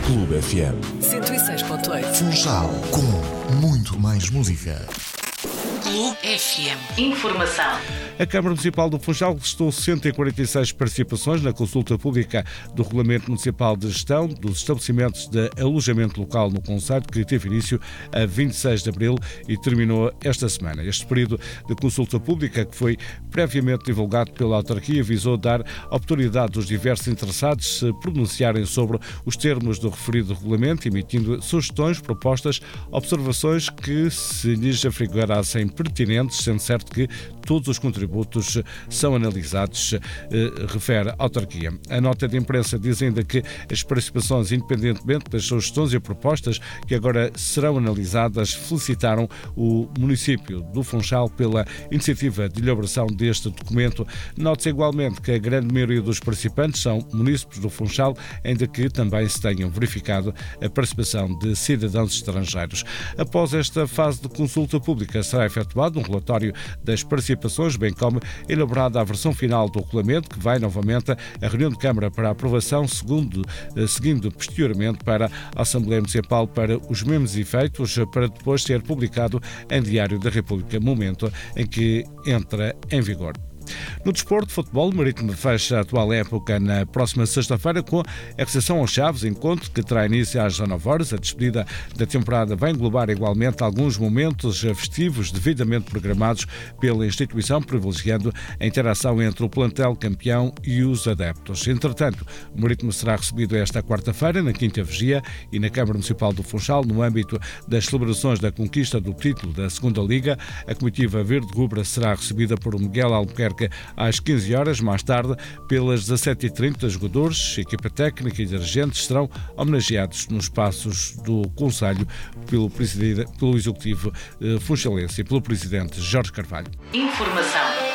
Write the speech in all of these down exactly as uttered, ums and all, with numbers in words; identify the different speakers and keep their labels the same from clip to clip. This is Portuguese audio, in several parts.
Speaker 1: Clube F M.
Speaker 2: cento e seis ponto oito.
Speaker 1: Funchal, com muito mais música.
Speaker 2: Clube F M. Informação.
Speaker 3: A Câmara Municipal do Funchal listou cento e quarenta e seis participações na consulta pública do Regulamento Municipal de Gestão dos Estabelecimentos de Alojamento Local no concelho, que teve início a vinte e seis de abril e terminou esta semana. Este período de consulta pública, que foi previamente divulgado pela autarquia, visou dar oportunidade aos diversos interessados se pronunciarem sobre os termos do referido regulamento, emitindo sugestões, propostas, observações que se lhes afigurassem pertinentes, sendo certo que todos os contributos são analisados, eh, refere a autarquia. A nota de imprensa diz ainda que as participações, independentemente das sugestões e propostas que agora serão analisadas, felicitaram o município do Funchal pela iniciativa de elaboração deste documento. Nota-se igualmente que a grande maioria dos participantes são munícipes do Funchal, ainda que também se tenham verificado a participação de cidadãos estrangeiros. Após esta fase de consulta pública, será efetuado um relatório das participações, bem como elaborada a versão final do regulamento, que vai novamente à reunião de Câmara para aprovação, segundo, seguindo posteriormente para a Assembleia Municipal para os mesmos efeitos, para depois ser publicado em Diário da República, momento em que entra em vigor. No desporto, futebol, o Marítimo fecha a atual época na próxima sexta-feira com a recepção aos Chaves, encontro que terá início às dezanove horas. A despedida da temporada vai englobar igualmente alguns momentos festivos devidamente programados pela instituição, privilegiando a interação entre o plantel campeão e os adeptos. Entretanto, o Marítimo será recebido esta quarta-feira na Quinta Vigia e na Câmara Municipal do Funchal, no âmbito das celebrações da conquista do título da Segunda Liga. A comitiva verde-rubra será recebida por Miguel Albuquerque às quinze horas. Mais tarde, pelas dezassete e trinta, jogadores, equipa técnica e dirigentes serão homenageados nos espaços do Conselho pelo, pelo Executivo eh, funchalense e pelo Presidente Jorge Carvalho.
Speaker 2: Informação.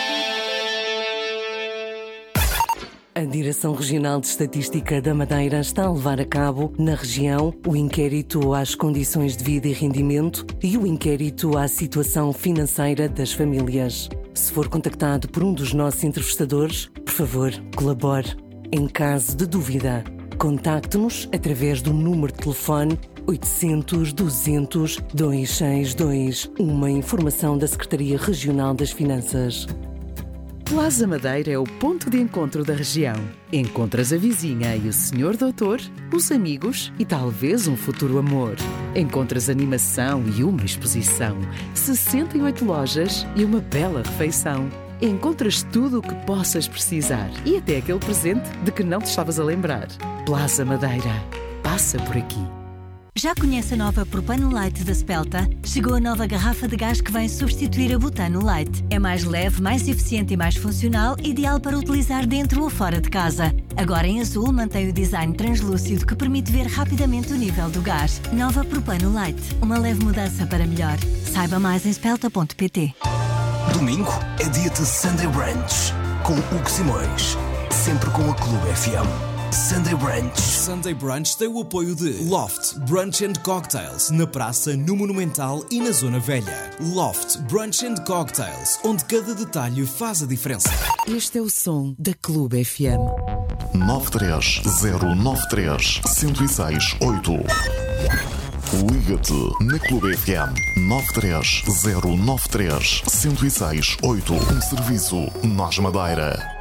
Speaker 4: A Direção Regional de Estatística da Madeira está a levar a cabo, na região, o inquérito às condições de vida e rendimento e o inquérito à situação financeira das famílias. Se for contactado por um dos nossos entrevistadores, por favor, colabore. Em caso de dúvida, contacte-nos através do número de telefone oitocentos, duzentos, duzentos e sessenta e dois, uma informação da Secretaria Regional das Finanças.
Speaker 5: Plaza Madeira é o ponto de encontro da região. Encontras a vizinha e o senhor doutor, os amigos e talvez um futuro amor. Encontras animação e uma exposição, sessenta e oito lojas e uma bela refeição. Encontras tudo o que possas precisar e até aquele presente de que não te estavas a lembrar. Plaza Madeira. Passa por aqui.
Speaker 6: Já conhece a nova Propano Light da Spelta? Chegou a nova garrafa de gás que vem substituir a Butano Light. É mais leve, mais eficiente e mais funcional, ideal para utilizar dentro ou fora de casa. Agora em azul, mantém o design translúcido que permite ver rapidamente o nível do gás. Nova Propano Light. Uma leve mudança para melhor. Saiba mais em spelta ponto pt.
Speaker 7: Domingo é dia de Sunday Brunch com Hugo Simões. Sempre com a Clube F M. Sunday Brunch.
Speaker 8: Sunday Brunch tem o apoio de Loft Brunch and Cocktails, na praça, no Monumental e na Zona Velha. Loft Brunch and Cocktails, onde cada detalhe faz a diferença.
Speaker 5: Este é o som da Clube F M.
Speaker 1: nove três zero nove três, um zero seis oito. Liga-te na Clube F M nove três zero nove três, um zero seis oito. Um serviço Nós Madeira.